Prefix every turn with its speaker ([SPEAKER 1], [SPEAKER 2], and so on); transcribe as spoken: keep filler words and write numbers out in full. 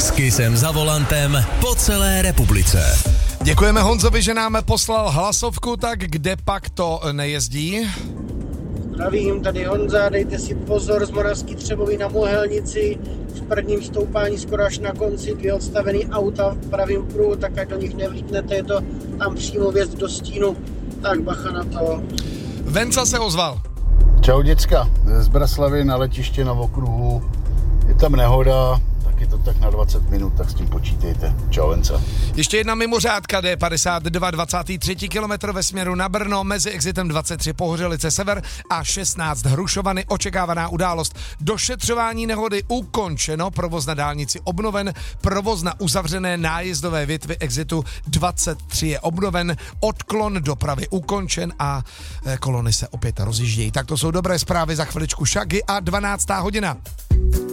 [SPEAKER 1] S Kissem za volantem po celé republice.
[SPEAKER 2] Děkujeme Honzovi, že nám poslal hlasovku, tak kde pak to nejezdí?
[SPEAKER 3] Zdravím, tady Honza, dejte si pozor z Moravský Třebový na Mohelnici. V prvním stoupání skoro až na konci dvě odstavený auta v pravým pruhu, tak ať do nich nevlítnete, je to tam přímo vjezd do stínu. Tak bacha na to.
[SPEAKER 2] Venca se ozval.
[SPEAKER 4] Čau děcka, z Breslavy na letiště na okruhu. Je tam nehoda, tak je to tak na dvacet minut, tak s tím počítejte. Čau Venca.
[SPEAKER 2] Ještě jedna mimořádka, D padesát dva, dvacátý třetí kilometr ve směru na Brno, mezi exitem dvacet tři Pohořelice sever a šestnáct Hrušovany, očekávaná událost. Došetřování nehody ukončeno, provoz na dálnici obnoven, provoz na uzavřené nájezdové větvi exitu dvacet tři je obnoven, odklon dopravy ukončen a kolony se opět rozjíždějí. Tak to jsou dobré zprávy, za chviličku Shaggy a dvanáctá hodina.